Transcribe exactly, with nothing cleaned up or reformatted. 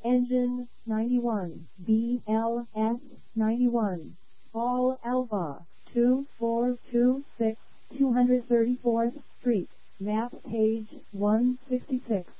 Engine ninety-one, B L S ninety-one, All Alpha, two four two six, two hundred thirty-fourth Street, map page one sixty-six.